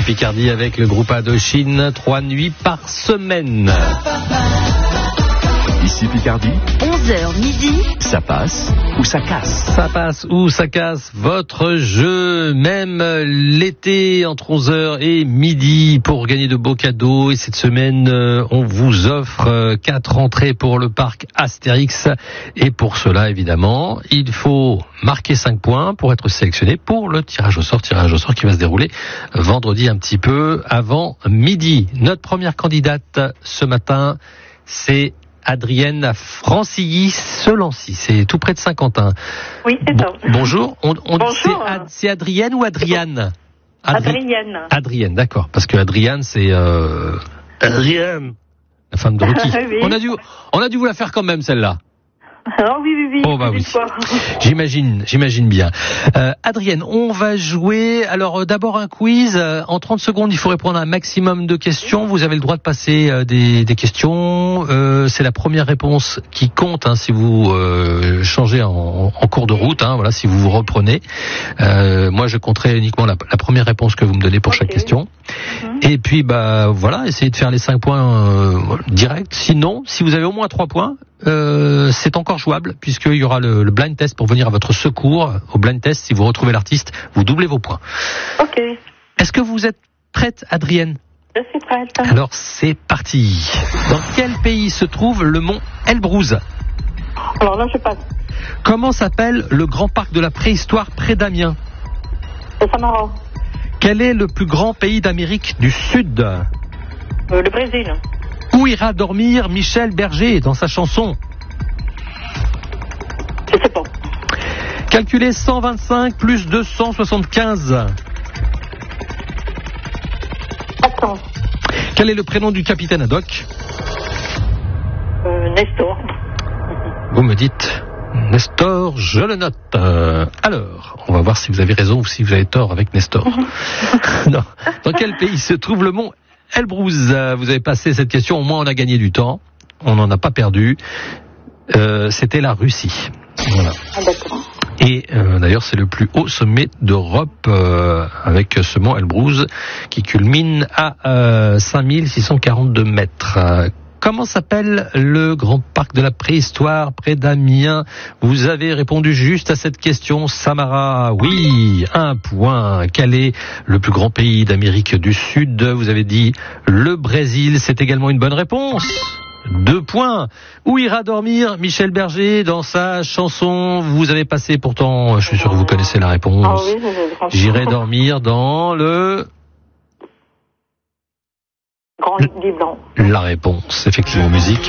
Picardie avec le groupe Indochine, 3 nuits par semaine. Ici Picardie, 11h midi, ça passe ou ça casse. Ça passe ou ça casse, votre jeu, même l'été entre 11h et midi pour gagner de beaux cadeaux. Et cette semaine, on vous offre 4 entrées pour le parc Astérix. Et pour cela, évidemment, il faut marquer 5 points pour être sélectionné pour le tirage au sort qui va se dérouler vendredi un petit peu avant midi. Notre première candidate ce matin, c'est Adrienne Francilly-Selancy, c'est tout près de Saint-Quentin. Oui, c'est ça. Bonjour. Bonjour. C'est Adrienne ou Adriane? Adrienne. Adrienne, d'accord. Parce que Adrienne, c'est Adrienne, la femme de Rocky. Oui. On a dû vous la faire quand même, celle-là. Oh oui. Oh bah oui. J'imagine bien. Adrienne, on va jouer. Alors d'abord un quiz. En 30 secondes, il faut répondre à un maximum de questions. Vous avez le droit de passer des questions. C'est la première réponse qui compte. Si vous changez en cours de route, voilà, si vous vous reprenez. Moi, je compterai uniquement la première réponse que vous me donnez pour chaque question. Et puis voilà, essayez de faire les 5 points directs. Sinon, si vous avez au moins 3 points, c'est encore jouable puisqu'il y aura le blind test pour venir à votre secours. Au blind test, si vous retrouvez l'artiste, vous doublez vos points. Ok. Est-ce que vous êtes prête, Adrienne? Je suis prête. Alors c'est parti. Dans quel pays se trouve le mont Elbrouz? Alors là, je passe. Comment s'appelle le grand parc de la préhistoire près d'Amiens? Le Samara. Quel est le plus grand pays d'Amérique du Sud? Le Brésil. Où ira dormir Michel Berger dans sa chanson? Je sais pas. Calculez 125 plus 275. Attends. Quel est le prénom du capitaine Haddock? Nestor. Vous me dites Nestor, je le note. Alors, on va voir si vous avez raison ou si vous avez tort avec Nestor. Non. Dans quel pays se trouve le mont Elbrouz? Vous avez passé cette question, au moins on a gagné du temps. On n'en a pas perdu. C'était la Russie. Voilà. Ah, d'accord. Et d'ailleurs, c'est le plus haut sommet d'Europe avec ce mont Elbrouz qui culmine à 5642 mètres. Comment s'appelle le grand parc de la préhistoire près d'Amiens? Vous avez répondu juste à cette question, Samara. Oui, 1 point. Quel est le plus grand pays d'Amérique du Sud? Vous avez dit le Brésil. C'est également une bonne réponse. 2 points. Où ira dormir Michel Berger dans sa chanson? Vous avez passé pourtant, je suis sûr que vous connaissez la réponse. Ah oui, J'irai dormir dans le... Grand lit blanc. La réponse, effectivement, musique.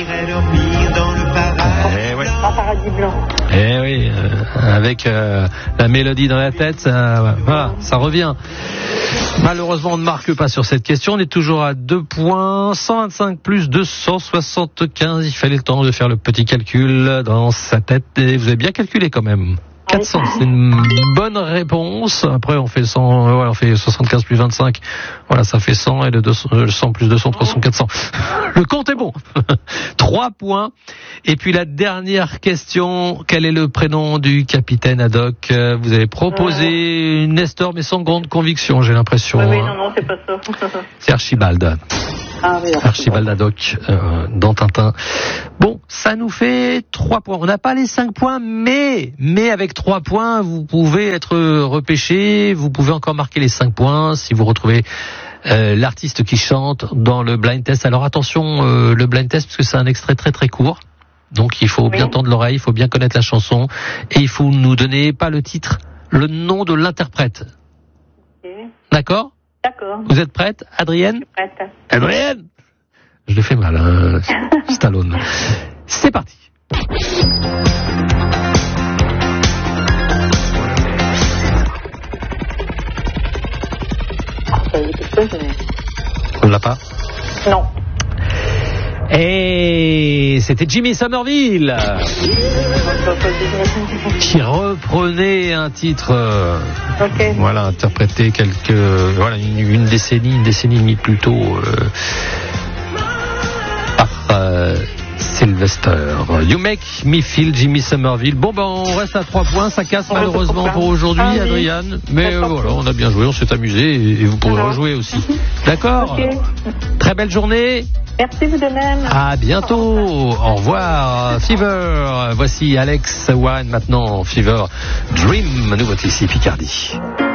Paradis blanc. Eh oui, avec la mélodie dans la tête, ça revient. Malheureusement, on ne marque pas sur cette question. On est toujours à 2 points. 125 plus 275. Il fallait le temps de faire le petit calcul dans sa tête. Et vous avez bien calculé quand même. 400, c'est une bonne réponse. Après, on fait 100, on fait 75 plus 25. Voilà, ça fait 100 et le 100 plus 200, 300, 400. Le compte est bon. 3 points. Et puis la dernière question, quel est le prénom du capitaine Haddock? Vous avez proposé Nestor, mais sans grande conviction, j'ai l'impression. Oui, non, c'est pas ça. C'est Archibald. Ah, oui, Archibald Haddock dans Tintin. Bon, ça nous fait 3 points. On n'a pas les 5 points, mais avec 3 points, vous pouvez être repêché. Vous pouvez encore marquer les 5 points si vous retrouvez l'artiste qui chante dans le blind test. Alors attention, le blind test, parce que c'est un extrait très très court. Donc il faut bien tendre l'oreille, il faut bien connaître la chanson. Et il faut nous donner, pas le titre, le nom de l'interprète. Okay. D'accord ? D'accord. Vous êtes prête, Adrienne? Je suis prête. Adrienne! Je le fais mal, Stallone. C'est parti. On l'a pas? Non. Et c'était Jimmy Somerville qui reprenait un titre, voilà, interprété une décennie et demie plus tôt par Sylvester. You Make Me Feel, Jimmy Somerville. Bon, on reste à 3 points. Ça casse malheureusement pour aujourd'hui, Adriane. Mais voilà, on a bien joué, on s'est amusé et vous pourrez rejouer aussi. D'accord. Okay. Très belle journée. Merci, vous de même. À bientôt. Au revoir. Fever. Voici Alex Warren maintenant. Fever Dream. Nouveauté ici, Picardie.